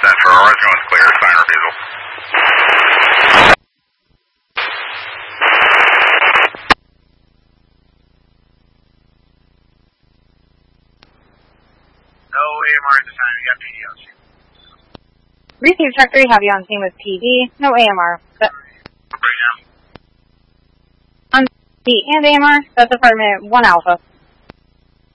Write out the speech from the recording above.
Center. Rising was clear. Sign refusal. No AMR at the time. You got PD on scene. Receive truck 3, have you on scene with PD. No AMR. Right now. On PD and AMR, that's affirmative 1 Alpha.